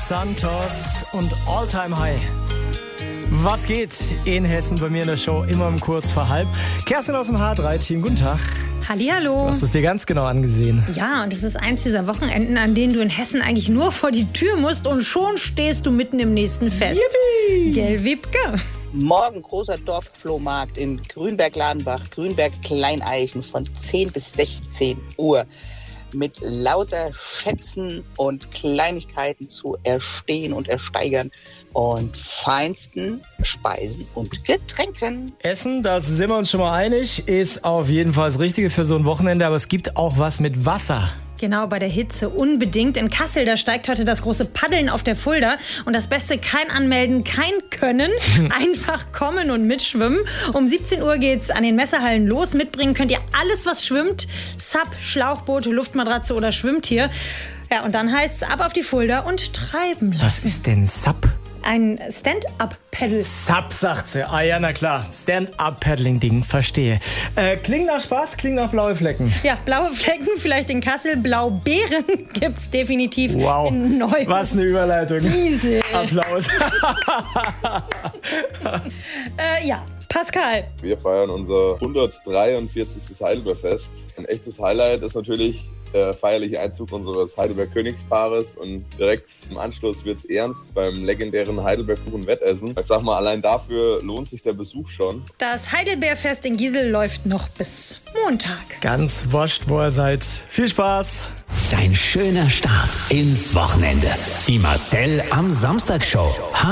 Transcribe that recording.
Santos und All Time High. Was geht in Hessen bei mir in der Show? Immer um kurz vor halb. Kerstin aus dem H3-Team, guten Tag. Hallihallo. Du hast es dir ganz genau angesehen. Ja, und es ist eins dieser Wochenenden, an denen du in Hessen eigentlich nur vor die Tür musst und schon stehst du mitten im nächsten Fest. Yippie! Gell, Wiebke? Morgen großer Dorfflohmarkt in Grünberg-Ladenbach, Grünberg-Kleineichen von 10 bis 16 Uhr. Mit lauter Schätzen und Kleinigkeiten zu erstehen und ersteigern und feinsten Speisen und Getränken. Essen, da sind wir uns schon mal einig, ist auf jeden Fall das Richtige für so ein Wochenende, aber es gibt auch was mit Wasser. Genau, bei der Hitze unbedingt. In Kassel, da steigt heute das große Paddeln auf der Fulda. Und das Beste, kein Anmelden, kein Können. Einfach kommen und mitschwimmen. Um 17 Uhr geht's an den Messehallen los. Mitbringen könnt ihr alles, was schwimmt. Sub, Schlauchboot, Luftmatratze oder Schwimmtier. Ja, und dann heißt's ab auf die Fulda und treiben lassen. Was ist denn Sub? Ein Stand-Up-Paddle. Sub, sagt sie. Ah ja, na klar. Stand-Up-Paddling-Ding, verstehe. Klingt nach Spaß, klingt nach blaue Flecken. Ja, blaue Flecken vielleicht in Kassel. Blaubeeren gibt's definitiv Wow, in Neu. was eine Überleitung. Diese. Applaus. Ja, Pascal. Wir feiern unser 143. Heidelbeerfest. Ein echtes Highlight ist natürlich der feierliche Einzug unseres Heidelbeer-Königspaares und direkt im Anschluss wird's ernst beim legendären Heidelbeerkuchen-Wettessen. Ich sag mal, allein dafür lohnt sich der Besuch schon. Das Heidelbeerfest in Gisel läuft noch bis Montag. Ganz wurscht, wo ihr seid. Viel Spaß. Dein schöner Start ins Wochenende. Die Marcel am Samstag Show.